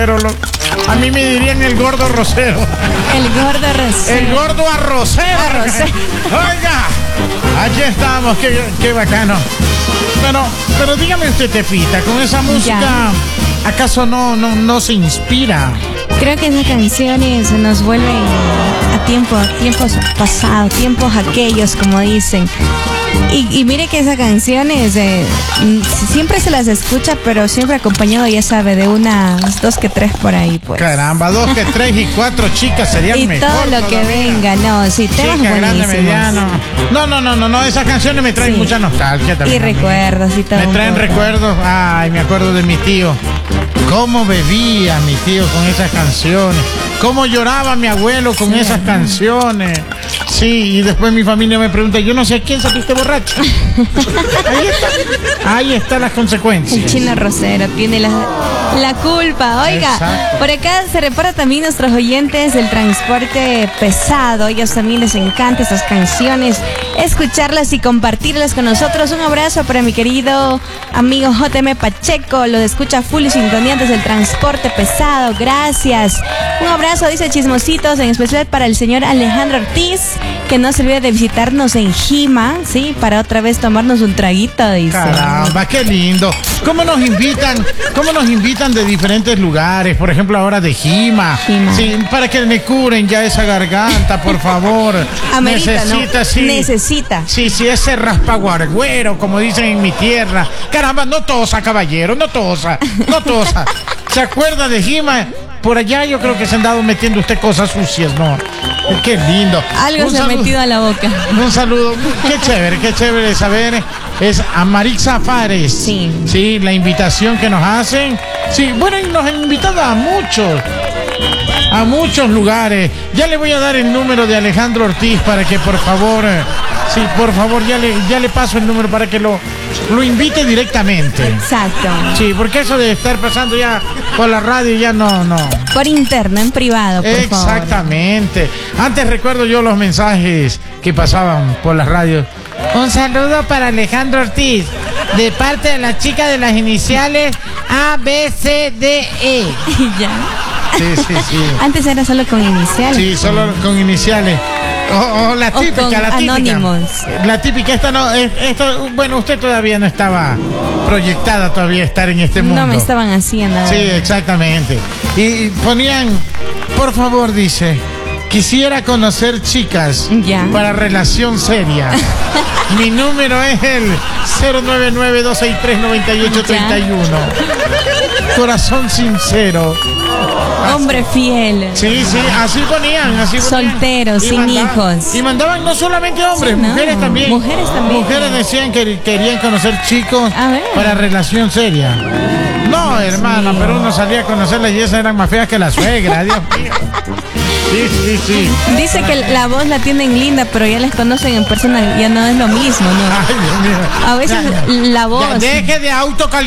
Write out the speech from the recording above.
Pero a mí me dirían el gordo arrocero. El gordo arrocero. El gordo arrocero. Oiga, aquí estamos, qué bacano. Pero dígame usted, Tepita, con esa música, ¿acaso no se inspira? Creo que esas canciones nos vuelven a tiempos pasados, tiempos aquellos, como dicen. Y mire que esas canciones siempre se las escucha, pero siempre acompañado, ya sabe, de unas 2 que 3 por ahí, pues. Caramba, 2 que 3 y 4 chicas serían y mejor. Y todo lo que venga, no, sí, temas chica, buenísimos. Grande, mediano. No, esas canciones me traen mucha nostalgia también. Y recuerdos y todo. Me traen recuerdos, me acuerdo de mi tío. Cómo bebía mi tío con esas canciones. Cómo lloraba mi abuelo con esas canciones. Sí, y después mi familia me pregunta, yo no sé a quién saliste borracho. Ahí están las consecuencias. El chino arrocero tiene la culpa. Oiga, exacto. Por acá se reporta también nuestros oyentes del transporte pesado. A ellos también les encanta estas canciones, escucharlas y compartirlas con nosotros. Un abrazo para mi querido amigo JM Pacheco, lo escucha full y sintonía desde el transporte pesado. Gracias. Un abrazo, dice Chismositos, en especial para el señor Alejandro Ortiz, que no se olvide de visitarnos en Jima, ¿sí? Para otra vez tomarnos un traguito, dice. Caramba, qué lindo. ¿Cómo nos invitan de diferentes lugares? Por ejemplo, ahora de Jima. Sí, para que me curen ya esa garganta, por favor. Amerita, necesita, ¿no? sí. Necesita. Sí, ese raspaguarguero, como dicen en mi tierra. Caramba, no tosa, caballero, no tosa. ¿Se acuerda de Jima? Por allá yo creo que se han dado metiendo usted cosas sucias, ¿no? Qué lindo. Algo se ha metido a la boca. Un saludo. Qué chévere saber. Es a Marixa Fares. Sí, la invitación que nos hacen. Sí, bueno, y nos han invitado a muchos lugares. Ya le voy a dar el número de Alejandro Ortiz para que por favor, ya le paso el número para que lo invite directamente. Exacto. Sí, porque eso de estar pasando ya por la radio ya no. Por interno, en privado, por Exactamente. Favor. Antes recuerdo yo los mensajes que pasaban por las radios. Un saludo para Alejandro Ortiz, de parte de la chica de las iniciales A, B, C, D, E. Ya. Sí. Antes era solo con iniciales. Sí, solo con iniciales. O la típica, con anónimos. La típica, bueno, usted todavía no estaba proyectada todavía estar en este mundo. No me estaban haciendo. Sí, exactamente. Y ponían, por favor, dice, quisiera conocer chicas para relación seria. Mi número es el 099-263-9831. Corazón sincero. Hombre fiel. Sí, así ponían. Soltero, sin hijos. Y mandaban no solamente hombres, mujeres también. Mujeres decían que querían conocer chicos para relación seria. No, hermana, pero uno salía a conocerlas y esas eran más feas que la suegra, Dios mío. Sí. Dice que la voz la tienen linda, pero ya les conocen en persona, ya no es lo mismo, ¿no? Ay, Dios mío. A veces la voz. Deje de autocalificar.